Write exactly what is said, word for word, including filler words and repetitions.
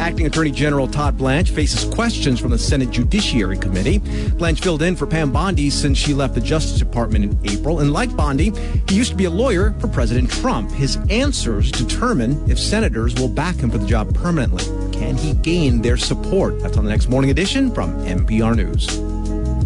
Acting Attorney General Todd Blanche faces questions from the Senate Judiciary Committee. Blanche filled in for Pam Bondi since she left the Justice Department in April. And like Bondi, he used to be a lawyer for President Trump. His answers determine if senators will back him for the job permanently. Can he gain their support? That's on the next Morning Edition from N P R News.